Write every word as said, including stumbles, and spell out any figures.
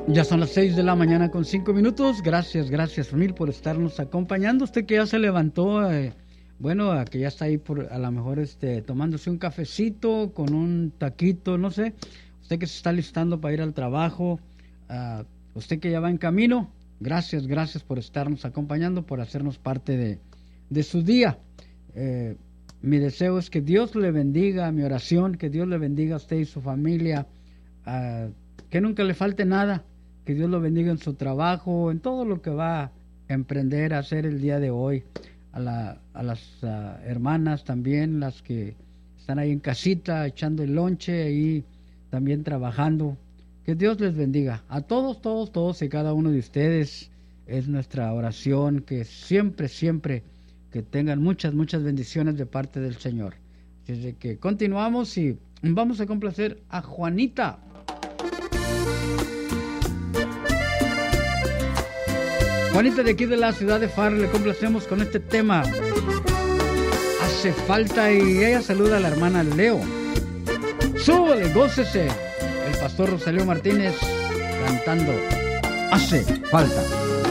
Ya son las seis de la mañana con cinco minutos. Gracias, gracias mil por estarnos acompañando. Usted que ya se levantó, eh, bueno, a que ya está ahí por a lo mejor este tomándose un cafecito con un taquito, no sé. Usted que se está listando para ir al trabajo, uh, usted que ya va en camino, gracias, gracias por estarnos acompañando, por hacernos parte de, de su día. Eh, mi deseo es que Dios le bendiga, mi oración, que Dios le bendiga a usted y su familia, uh, que nunca le falte nada. Que Dios lo bendiga en su trabajo, en todo lo que va a emprender a hacer el día de hoy. A, la, a las uh, hermanas también, las que están ahí en casita, echando el lonche y también trabajando. Que Dios les bendiga. A todos, todos, todos y cada uno de ustedes es nuestra oración. Que siempre, siempre que tengan muchas, muchas bendiciones de parte del Señor. Así que continuamos y vamos a complacer a Juanita. Juanita de aquí de la ciudad de Faro, le complacemos con este tema. Hace falta, y ella saluda a la hermana Leo. Súbale, gócese. El pastor Rosalío Martínez cantando Hace falta.